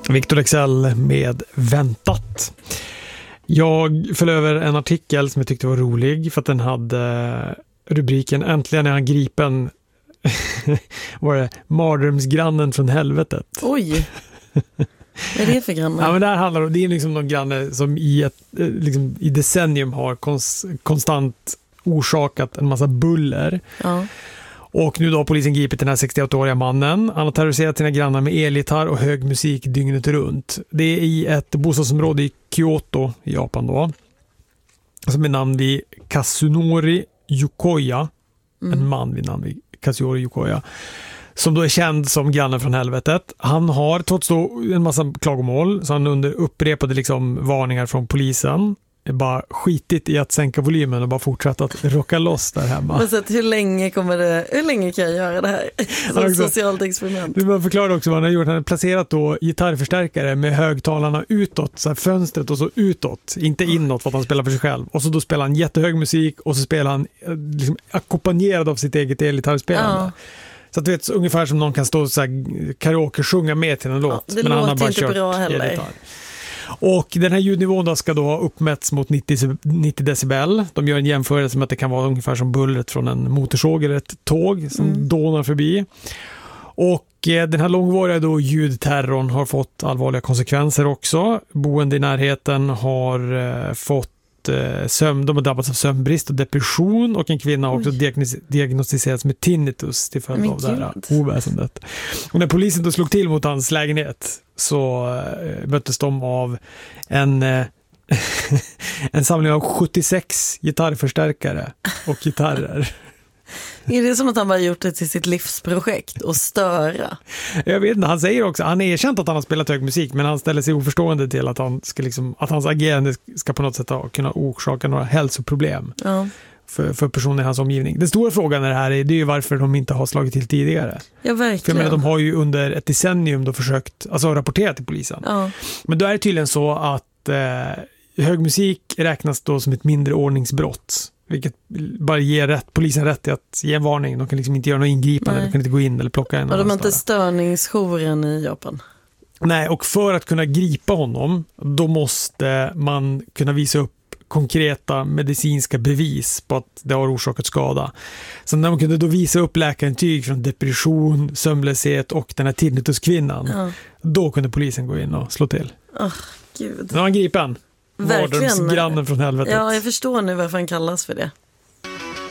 Victor Leksell med Väntat. Jag föll över en artikel som jag tyckte var rolig för att den hade rubriken "Äntligen är han gripen". Var det mardrömsgrannen från helvetet. Oj. Vad är det för granne? Ja, men det här handlar om, det är liksom någon granne som i decennium har konstant orsakat en massa buller. Ja. Och nu då har polisen gripit den här 68-åriga mannen. Han har terroriserat sina grannar med elgitarr och hög musik dygnet runt. Det är i ett bostadsområde i Kyoto i Japan då. Som är namn vid Kazunori Yukoya. En man vid namn vid Kazunori Yukoya. Som då är känd som grannen från helvetet. Han har trots då en massa klagomål, så han under upprepade liksom varningar från polisen bara skitit i att sänka volymen och bara fortsatt att rocka loss där hemma. Men så att hur länge kan jag göra det här som ett socialt experiment? Du bara förklara också vad han har gjort. Han har placerat då gitarrförstärkare med högtalarna utåt, så här fönstret och så utåt, inte inåt för att han spelar för sig själv. Och så då spelar han jättehög musik och så spelar han liksom ackompanjerad av sitt eget elgitarrspelande. Ja. Så att du vet, ungefär som någon kan stå så här karaoke sjunga med till en låt. Ja, det men han har bara inte bra heller. Och den här ljudnivån då ska då ha uppmätts mot 90 decibel. De gör en jämförelse med att det kan vara ungefär som bullret från en motorsåg eller ett tåg som dånar förbi. Och den här långvariga då ljudterrorn har fått allvarliga konsekvenser också. Boende i närheten har fått de har drabbats av sömnbrist och depression, och en kvinna har också diagnostiserats med tinnitus till följd av det här oväsendet. Och när polisen då slog till mot hans lägenhet så möttes de av en samling av 76 gitarrförstärkare och gitarrer. Är det som att han bara gjort det till sitt livsprojekt och störa? Jag vet inte, han säger också, han är erkänt att han har spelat hög musik, men han ställer sig oförstående till att han ska att hans agerande ska på något sätt kunna orsaka några hälsoproblem för personer i hans omgivning. Den stora frågan är det är ju varför de inte har slagit till tidigare. Ja, verkligen. För jag menar, de har ju under ett decennium då försökt rapportera till polisen. Ja. Men då är det tydligen så att hög musik räknas då som ett mindre ordningsbrott. Vilket bara ger polisen rätt i att ge en varning. De kan liksom inte göra något ingripande. De kan inte gå in eller plocka en. Och de har inte störningsjouren i Japan? Nej, och för att kunna gripa honom då måste man kunna visa upp konkreta medicinska bevis på att det har orsakat skada. Så när man kunde då visa upp läkarintyg från depression, sömnlöshet och den här tinnituskvinnan, då kunde polisen gå in och slå till. Gud. Nu var han gripen. Verkligen. Grannen från helvetet. Ja, jag förstår nu varför han kallas för det.